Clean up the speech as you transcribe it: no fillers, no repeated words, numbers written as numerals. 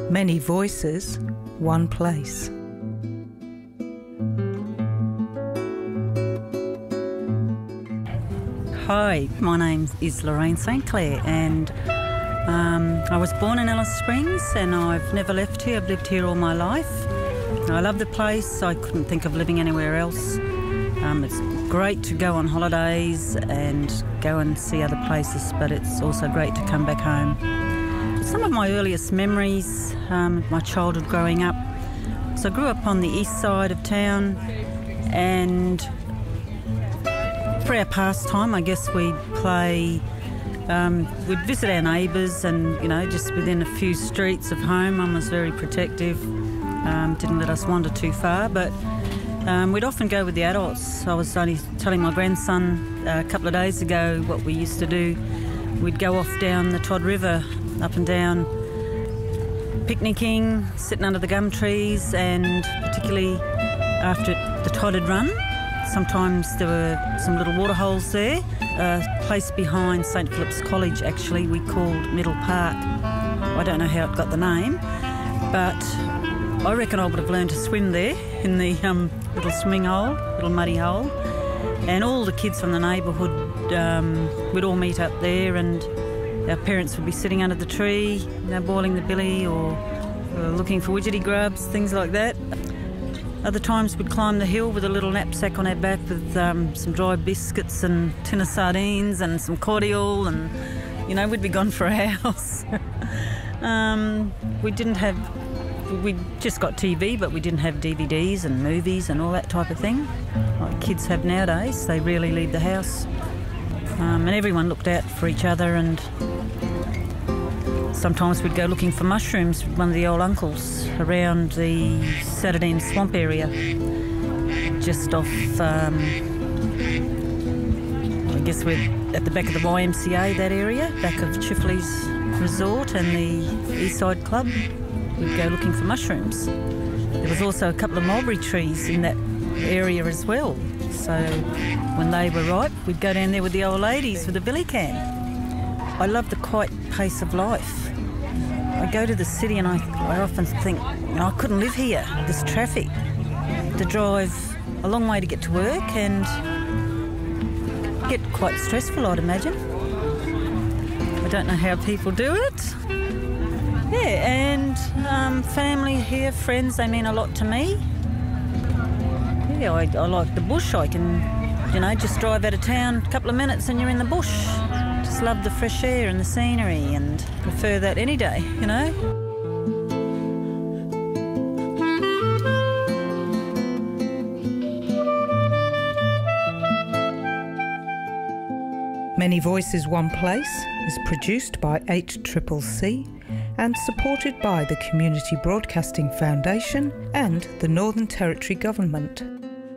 Many voices, one place. Hi, my name is Lorraine St Clair, and I was born in Alice Springs and I've never left here. I've lived here all my life. I love the place. I couldn't think of living anywhere else. It's great to go on holidays and go and see other places, but it's also great to come back home. Some of my earliest memories, my childhood growing up. So I grew up on the east side of town, and for our pastime, I guess we'd play, we'd visit our neighbours, and, you know, just within a few streets of home. Mum was very protective, didn't let us wander too far, but we'd often go with the adults. I was only telling my grandson a couple of days ago what we used to do. We'd go off down the Todd River, up and down, picnicking, sitting under the gum trees, and particularly after the Todd had run, sometimes there were some little water holes there. A place behind St Philip's College, actually, we called Middle Park. I don't know how it got the name, but I reckon I would have learned to swim there in the little swimming hole, little muddy hole. And all the kids from the neighbourhood would all meet up there, and our parents would be sitting under the tree, you know, boiling the billy or looking for widgety grubs, things like that. Other times we'd climb the hill with a little knapsack on our back with some dried biscuits and a tin of sardines and some cordial, and, you know, we'd be gone for a house. We just got TV, but we didn't have DVDs and movies and all that type of thing like kids have nowadays. They rarely leave the house. And everyone looked out for each other, and sometimes we'd go looking for mushrooms with one of the old uncles around the Saturday Swamp area, just off, I guess we're at the back of the YMCA, that area, back of Chifley's Resort and the Eastside Club. We'd go looking for mushrooms. There was also a couple of mulberry trees in that area as well. So when they were ripe, we'd go down there with the old ladies with a billy can. I love the quiet pace of life. I go to the city and I often think, you know, I couldn't live here. This traffic, to drive a long way to get to work, and get quite stressful, I'd imagine. I don't know how people do it. Yeah, and family here, friends, they mean a lot to me. Yeah, I like the bush. I can, you know, just drive out of town a couple of minutes and you're in the bush. Just love the fresh air and the scenery, and prefer that any day, you know. Many Voices, One Place is produced by HCCC and supported by the Community Broadcasting Foundation and the Northern Territory Government.